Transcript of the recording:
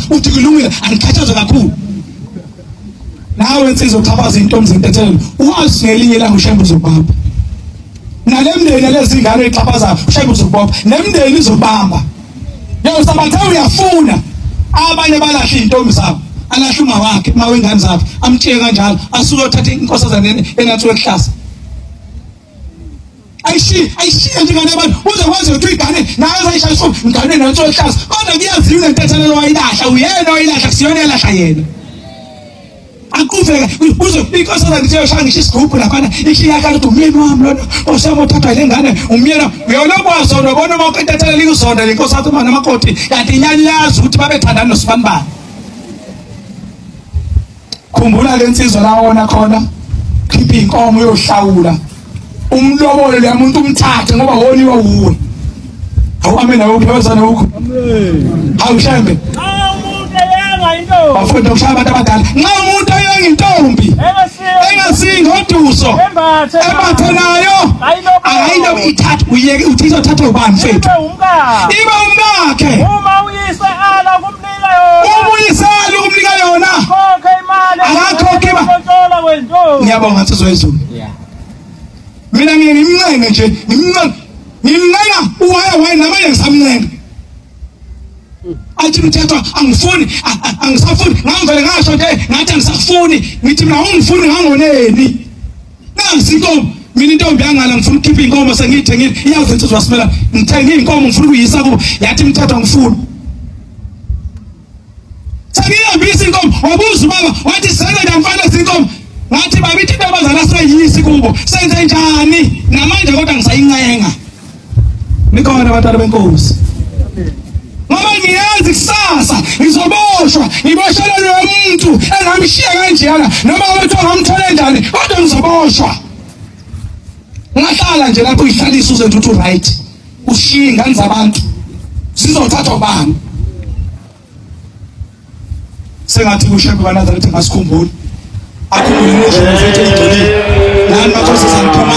uthi kulungile angikhathazwe kakhulu nawe insizwa uchabaza intombi zentethelelo uwazi ngelinye la ushembe uzobamba nalemndeni lezingane exhaphaza ushembe uzobamba nemndeni izobamba yebo sabathe uyafuna abanye balahla intombi zabo alahla uma wakhe uma wengane zabo amthiye kanjalo asuke uthatha inkosazana enathiwe ehlasa ayishiye njengane abantu uzokwazi ukuthi igane nayo ayishayisa ingane nathiwe ehlasa kodwa kuyaziwa lentethelelo wayilahla uyena wayilahla kusiyona elahla yena akuveka inkosazana nje yoshaya ngisho isigubhu lakhona ishiya kanti umyeni wami lona osema uthathwa ile ngane umyeni uyona kwazona bona bonke intethelelo ikuzona lenkosathi mana makoti kanti inyanya yazi ukuthi babethandana noSibanibani khumbula lensizwa la wona khona khipha inkomo yohlawula umlobolo le muntu umthathe ngoba woniwa uwe awuamena uphezana ukho amen awushembe bafunda ushaya abantu abadala nxa umuntu ayonga intombi engasinga uduso ebathe nayo ayino ithatha uyeke uthi izothatha ubani mfethu iba umkakhe uma uyisala kumnika yona khokha imali akakhokhe kontola kwentombi ngiyabonga nsizwa yezulu mina ngimncenge nje ngimncela uwaye namanye ngisamncenge athi mthetho angifuni angisafuni ngamvele ngasho nje ngathi angisafuni ngithi mina ungifuni ngangoneni nansi inkomo mina intombi yangala ngifuna ukukhipha inkomo sengiyithengile iyazi insizwa Simela ngithenge inkomo ngifuna ukuyisa kubo yathi mthetho angifuni sengiyambisa inkomo wabuza ubaba wathi sele mfana inkomo ngathi babithi babazala seyisi kubo senze njani namanje kodwa ngisayincenga nikhona abantwana benkosi ngoba ngiyazi kusasa ngizoboshwa ngiboshelwe umuntu engamshiya kanjena noma ukuthi ngamthola njani kodwa ngizoboshwa ngahlala nje lapho ihlalisa uzenze ukuthi right ushiye ingane zabantu sizothatha ubani sengathi kushebe banazarethe ngasikhumbula akukho nje mfethu engcolile nani bakho sizamkhulula